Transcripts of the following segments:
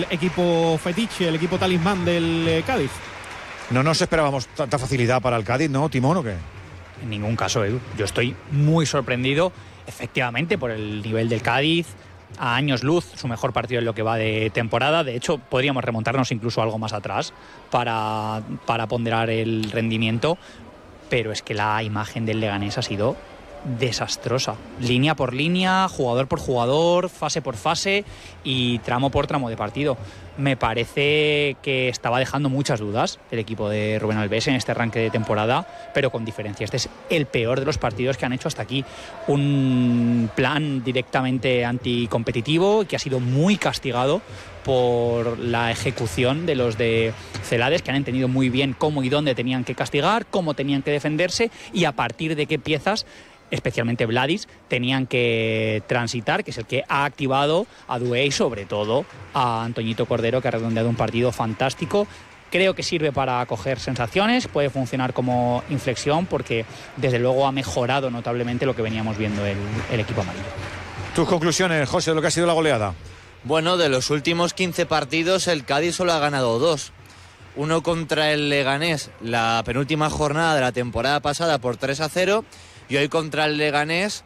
equipo fetiche, el equipo talismán del Cádiz. No nos esperábamos tanta facilidad para el Cádiz, ¿no, Timón, o qué? En ningún caso, Edu. Yo estoy muy sorprendido, efectivamente, por el nivel del Cádiz. A años luz, su mejor partido en lo que va de temporada. De hecho, podríamos remontarnos incluso algo más atrás para ponderar el rendimiento. Pero es que la imagen del Leganés ha sido desastrosa. Línea por línea, jugador por jugador, fase por fase y tramo por tramo de partido. Me parece que estaba dejando muchas dudas el equipo de Rubén Albés en este arranque de temporada, pero con diferencia. Este es el peor de los partidos que han hecho hasta aquí. Un plan directamente anticompetitivo que ha sido muy castigado por la ejecución de los de Celades, que han entendido muy bien cómo y dónde tenían que castigar, cómo tenían que defenderse y a partir de qué piezas, especialmente Vladis, tenían que transitar, que es el que ha activado a Doué y sobre todo a Antoñito Cordero, que ha redondeado un partido fantástico. Creo que sirve para coger sensaciones, puede funcionar como inflexión porque desde luego ha mejorado notablemente lo que veníamos viendo el equipo amarillo. Tus conclusiones, José, de lo que ha sido la goleada. Bueno, de los últimos 15 partidos el Cádiz solo ha ganado 2. Uno contra el Leganés, la penúltima jornada de la temporada pasada por 3-0 y hoy contra el Leganés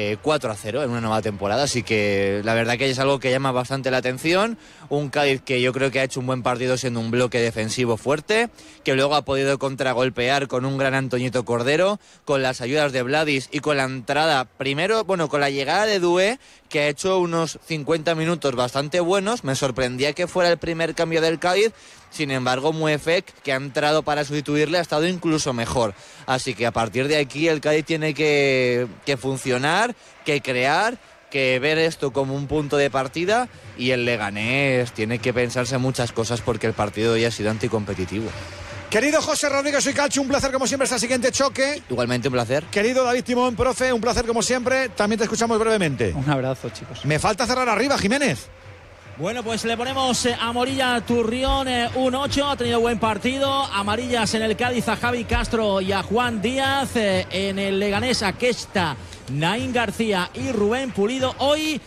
4-0 en una nueva temporada, así que la verdad que es algo que llama bastante la atención. Un Cádiz que yo creo que ha hecho un buen partido siendo un bloque defensivo fuerte, que luego ha podido contragolpear con un gran Antoñito Cordero, con las ayudas de Vladis y con la entrada, primero, bueno, con la llegada de Doué, que ha hecho unos 50 minutos bastante buenos. Me sorprendía que fuera el primer cambio del Cádiz. Sin embargo, Muefek, que ha entrado para sustituirle, ha estado incluso mejor. Así que a partir de aquí el Cádiz tiene que funcionar, que crear, que ver esto como un punto de partida, y el Leganés tiene que pensarse muchas cosas porque el partido ya ha sido anticompetitivo. Querido José Rodríguez, soy Calcio, un placer como siempre este siguiente choque. Igualmente un placer. Querido David Timón, profe, un placer como siempre. También te escuchamos brevemente. Un abrazo, chicos. Me falta cerrar arriba, Jiménez. Bueno, pues le ponemos amarilla Turrión, un 8, ha tenido buen partido. Amarillas en el Cádiz a Javi Castro y a Juan Díaz. En el Leganés a Kesta, Naín García y Rubén Pulido. Hoy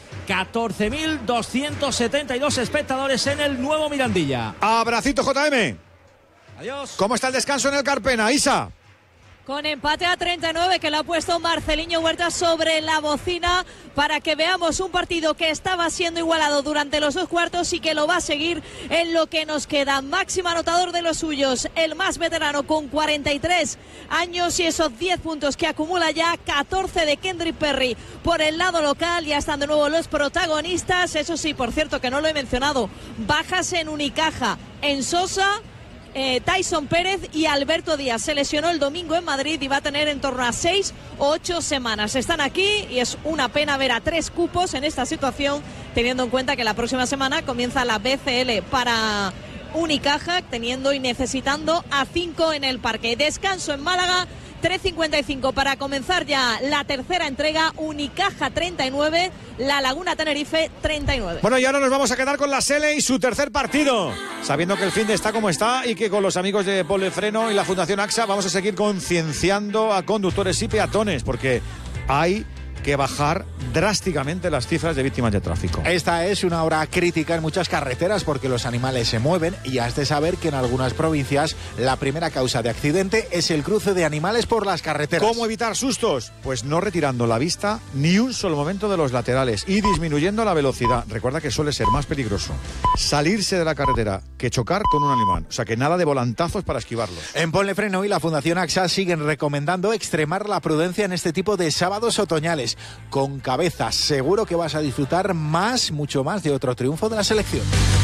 14.272 espectadores en el nuevo Mirandilla. Abracito, JM. Adiós. ¿Cómo está el descanso en el Carpena, Isa? Con empate a 39 que le ha puesto Marceliño Huerta sobre la bocina para que veamos un partido que estaba siendo igualado durante los 2 cuartos y que lo va a seguir en lo que nos queda. Máximo anotador de los suyos, el más veterano con 43 años y esos 10 puntos que acumula ya, 14 de Kendrick Perry por el lado local. Ya están de nuevo los protagonistas. Eso sí, por cierto, que no lo he mencionado, bajas en Unicaja, en Sosa, Tyson Pérez y Alberto Díaz. Se lesionó el domingo en Madrid y va a tener en torno a 6 o 8 semanas. Están aquí y es una pena ver a 3 cupos en esta situación, teniendo en cuenta que la próxima semana comienza la BCL para Unicaja, teniendo y necesitando a 5 en el parque. Descanso en Málaga, 3:55 para comenzar ya la tercera entrega. Unicaja 39, La Laguna Tenerife 39. Bueno, y ahora nos vamos a quedar con la Sele y su tercer partido, sabiendo que el fin de está como está y que con los amigos de Ponle Freno y la Fundación AXA vamos a seguir concienciando a conductores y peatones, porque hay que bajar drásticamente las cifras de víctimas de tráfico. Esta es una hora crítica en muchas carreteras porque los animales se mueven y has de saber que en algunas provincias la primera causa de accidente es el cruce de animales por las carreteras. ¿Cómo evitar sustos? Pues no retirando la vista ni un solo momento de los laterales y disminuyendo la velocidad. Recuerda que suele ser más peligroso salirse de la carretera que chocar con un animal. O sea que nada de volantazos para esquivarlos. En Ponle Freno y la Fundación AXA siguen recomendando extremar la prudencia en este tipo de sábados otoñales. Con cabeza, seguro que vas a disfrutar mucho más de otro triunfo de la selección.